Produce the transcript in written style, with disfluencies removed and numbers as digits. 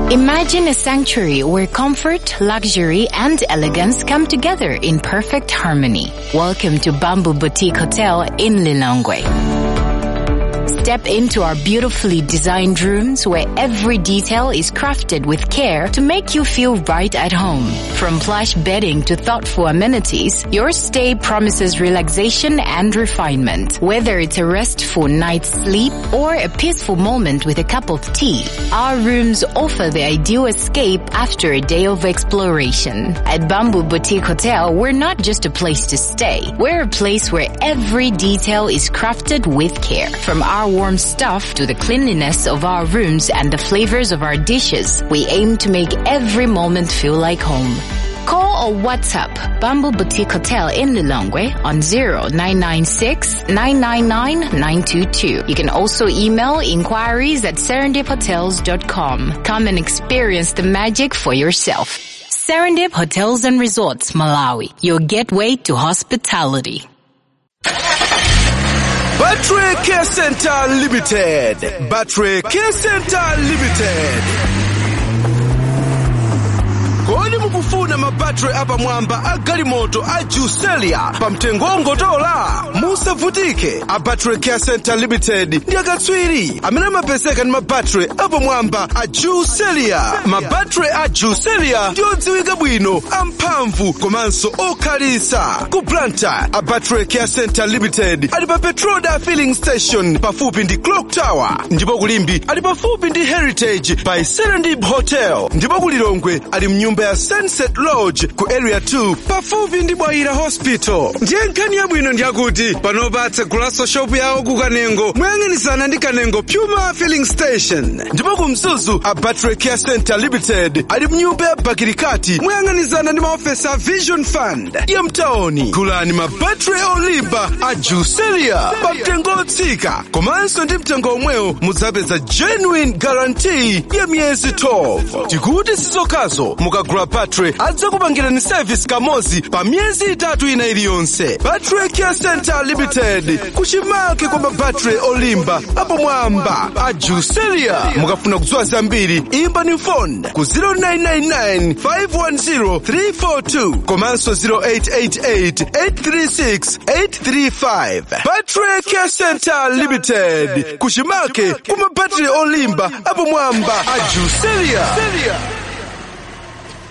Imagine a sanctuary where comfort, luxury, and elegance come together in perfect harmony. Welcome to Bamboo Boutique Hotel in Lilongwe. Step into our beautifully designed rooms where every detail is crafted with care to make you feel right at home. From plush bedding to thoughtful amenities, your stay promises relaxation and refinement. Whether it's a restful night's sleep or a peaceful moment with a cup of tea, our rooms offer the ideal escape after a day of exploration. At Bamboo Boutique Hotel, we're not just a place to stay. We're a place where every detail is crafted with care. From our warm stuff to the cleanliness of our rooms and the flavors of our dishes, we aim to make every moment feel like home. Call or WhatsApp Bamboo Boutique Hotel in Lilongwe on 0996 999 922. You can also email inquiries at serendiphotels.com. Come and experience the magic for yourself. Serendip Hotels and Resorts, Malawi, your gateway to hospitality. Battery Care Center Limited. Battery Care Center Limited. Kodi mukufuna mabattery apa mwamba agalimoto a Juselia pamtengo ongotola? Musavutike. A Battery Care Center Limited ndi akatswiri amene amapezeka ndi mabattery apa mwamba a Juselia. Mabattery a Juselia ndi odziwika bwino, amphamvu komanso okhalisa. Ku Blantyre, a Battery Care Center Limited ali pa Petroda Filling Station pafupi ndi Clock Tower. Ndipo kulimbi ali pafupi ndi Heritage by Serendip Hotel. Ndipo kulilongwe ali mnyumba ya Sunset Lodge ku Area 2 pafupi ndi Bwaira Hospital. Ndiye nkhani yabwino ndiyakuti panopatsa Gulaso Shop yawo ku Kanengo moyang'anizana ndi Kanengo Puma Filling Station. Ndipo ku Mzuzu, a Battery Care Center Limited ali mnyumba ya Bakirikati moyang'anizana ndi maofesa Vision Fund ya mtaoni. Gulani mabattery olimba a Juselia pamtengo otsika, komanso ndi mtengo omwewo mudzapeza genuine guarantee ya miyezi 12. Tikuti sizokhazo mukagula battery adzakupangirani service kamozi pa miyezi 3 ina iliyonse. Battery Care Center Limited kuchimake kwa mabattery olimba apo mwamba a Juselia. Mukafuna kudziwa zambiri imbani phone ku 0999 510 342 komanso 0888 836 835. Battery Care Center Limited kuchimake kwa mabattery olimba apo mwamba a Juselia.